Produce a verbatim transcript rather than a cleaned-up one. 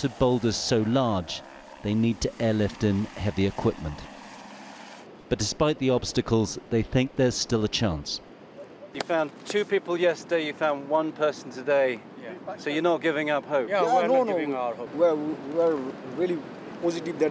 of boulders so large, they need to airlift in heavy equipment. But despite the obstacles, they think there's still a chance. You found two people yesterday, you found one person today. Yeah. So you're not giving up hope? Yeah, Yeah, we're no, not no. giving our hope. We're, we're really positive that